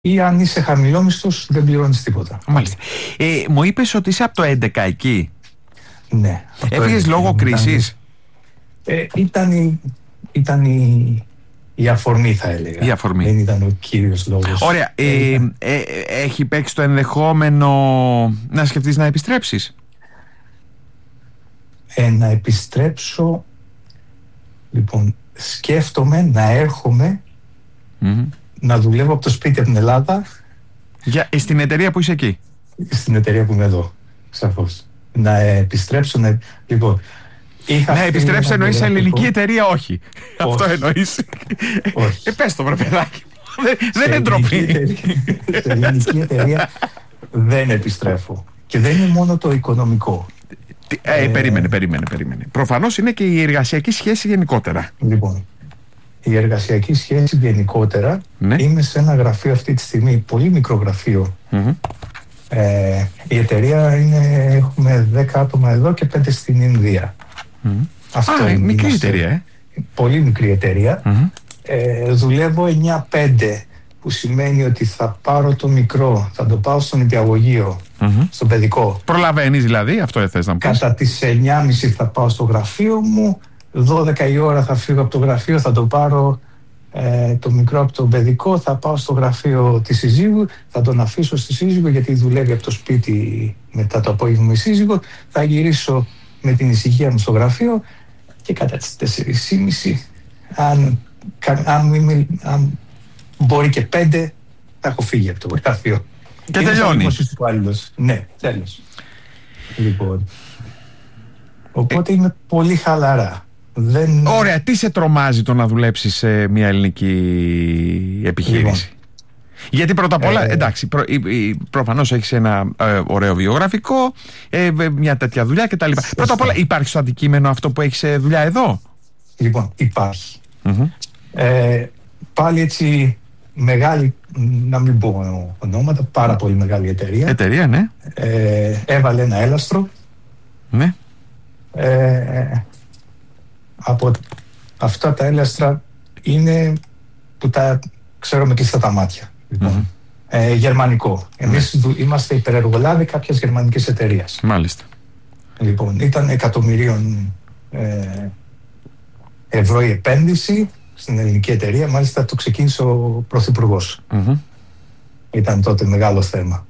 ή αν είσαι χαμηλόμισθος δεν πληρώνεις τίποτα. Μάλιστα. Μου είπες ότι είσαι από το 11 εκεί. Ναι. Έφυγες λόγω κρίσης? Ήταν η αφορμή, θα έλεγα. Η αφορμή. Δεν ήταν ο κύριος λόγος. Ωραία. Έχει παίξει το ενδεχόμενο να σκεφτείς να επιστρέψεις? Να επιστρέψω. Λοιπόν, σκέφτομαι να έρχομαι να δουλεύω από το σπίτι από την Ελλάδα. Στην εταιρεία που είσαι εκεί? Στην εταιρεία που είμαι εδώ, σαφώς. Να επιστρέψω. Λοιπόν, να επιστρέψει εννοείς σε ελληνική εταιρεία? Όχι. Αυτό εννοείς? Όχι. Πες το, βρε παιδάκι. Δεν είναι ντροπή. Σε ελληνική εταιρεία δεν επιστρέφω. Και δεν είναι μόνο το οικονομικό. Περίμενε. Προφανώς είναι και η εργασιακή σχέση γενικότερα. Λοιπόν, η εργασιακή σχέση γενικότερα, ναι. Είμαι σε ένα γραφείο αυτή τη στιγμή, πολύ μικρό γραφείο. Η εταιρεία έχουμε 10 άτομα εδώ και 5 στην Ινδία. Αυτό είναι μικρή εταιρεία. Πολύ μικρή εταιρεία. Δουλεύω 9-5, που σημαίνει ότι θα πάρω το μικρό, θα το πάω στον νηπιαγωγείο, στο παιδικό. Προλαβαίνεις δηλαδή, αυτό θες να μου πεις? Κατά τις 9.30 θα πάω στο γραφείο μου, 12 η ώρα θα φύγω από το γραφείο, θα το πάρω το μικρό από το παιδικό, θα πάω στο γραφείο της συζύγου, θα τον αφήσω στη σύζυγο γιατί δουλεύει από το σπίτι μετά το απόγευμα η σύζυγο, θα γυρίσω με την ησυχία μου στο γραφείο και κατά τις 4.30, αν μπορεί και 5, θα έχω φύγει από το γραφείο. Και τελειώνει. Ναι, τέλος. Λοιπόν, οπότε είμαι πολύ χαλαρά. Ωραία, τι σε τρομάζει το να δουλέψεις σε μια ελληνική επιχείρηση? Λοιπόν, γιατί πρώτα απ' όλα, εντάξει, προφανώς έχεις ένα ωραίο βιογραφικό, μια τέτοια δουλειά κτλ. Πρώτα απ' όλα, υπάρχει στο αντικείμενο αυτό που έχεις δουλειά εδώ? Λοιπόν, υπάρχει. Πάλι έτσι μεγάλη, να μην πω ονόματα, πάρα πολύ μεγάλη εταιρεία. Εταιρεία, ναι. Έβαλε ένα έλαστρο. Ναι. Από αυτά τα έλαστρα είναι που τα ξέρουμε και στα τα μάτια. Λοιπόν. Γερμανικό. Εμείς είμαστε υπερεργολάβοι κάποιας γερμανικής εταιρείας. Μάλιστα. Λοιπόν, ήταν εκατομμυρίων ευρώ η επένδυση στην ελληνική εταιρεία. Μάλιστα το ξεκίνησε ο Πρωθυπουργός. Ήταν τότε μεγάλο θέμα.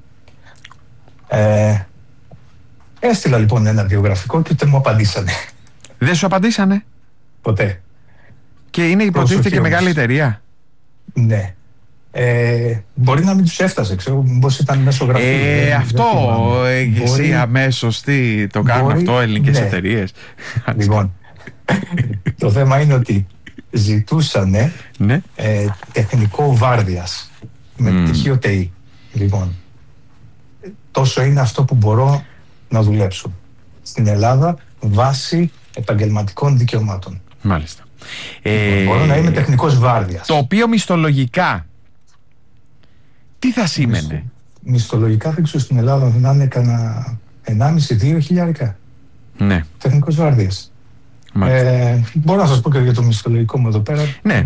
Έστειλα λοιπόν ένα βιογραφικό και ούτε μου απαντήσανε. Δεν σου απαντήσανε? Ποτέ. Και είναι υποτίθεται και μεγάλη εταιρεία. Ναι. Μπορεί να μην τους έφτασε, ξέρω, μήπως ήταν μέσω γραφείου. Αυτό εσύ αμέσως τι το κάνουν αυτό ελληνικές εταιρείες? Λοιπόν, το θέμα είναι ότι ζητούσανε τεχνικό βάρδιας με πτυχίο ΤΕΙ. Λοιπόν, τόσο είναι αυτό που μπορώ να δουλέψω στην Ελλάδα βάσει επαγγελματικών δικαιωμάτων. Μάλιστα. Μπορώ να είμαι τεχνικός βάρδιας. Το οποίο μισθολογικά τι θα σήμαινε? Μισθολογικά δεν ξέρω στην Ελλάδα να είναι κανένα 1,5-2 χιλιάρικα. Ναι. Τεχνικός βάρδιας. Μπορώ να σας πω και για το μισθολογικό μου εδώ πέρα. Ναι.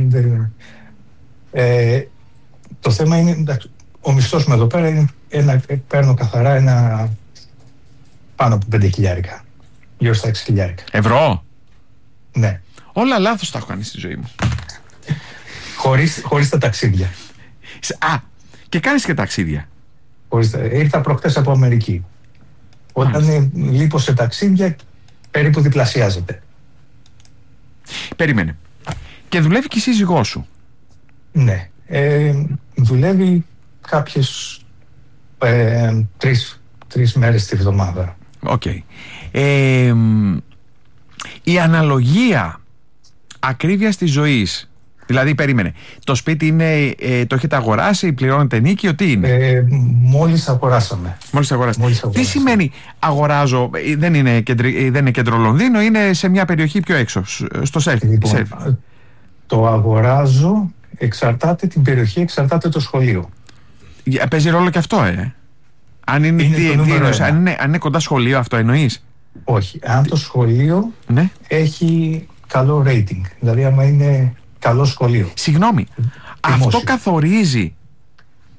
Το θέμα είναι, εντάξει, ο μισθός μου εδώ πέρα είναι παίρνω καθαρά ένα πάνω από 5 χιλιάρικα. Γύρω στα 6 χιλιάρικα. Ευρώ? Ναι. Όλα λάθος τα έχω κάνει στη ζωή μου. Χωρίς τα ταξίδια. Και κάνεις και ταξίδια? Ήρθα προχτές από Αμερική. Όταν λείπω σε ταξίδια, περίπου διπλασιάζεται. Περίμενε. Και δουλεύει και η σύζυγός σου? Ναι. Δουλεύει κάποιες 3 μέρες τη βδομάδα. Οκ. Η αναλογία ακρίβειας της ζωής, δηλαδή περίμενε, το σπίτι είναι, το έχετε αγοράσει, πληρώνετε νίκιο, τι είναι? Μόλις αγοράσαμε. Τι σημαίνει αγοράζω? Δεν είναι κέντρο Λονδίνο, είναι σε μια περιοχή πιο έξω, στο Σέρφ? Λοιπόν, το αγοράζω, εξαρτάται την περιοχή, εξαρτάται το σχολείο. Παίζει ρόλο και αυτό, Αν είναι κοντά σχολείο, αυτό εννοείς? Όχι, αν το σχολείο έχει καλό rating, δηλαδή άμα είναι καλό σχολείο. Συγγνώμη, αυτό καθορίζει